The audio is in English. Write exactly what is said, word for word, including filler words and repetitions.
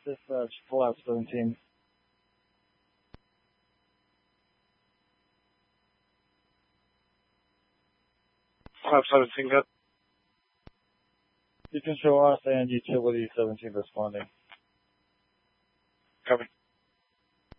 Dispatch, Collapse seventeen. Collapse seventeen, good. You can show us and Utility seventeen responding. Copy.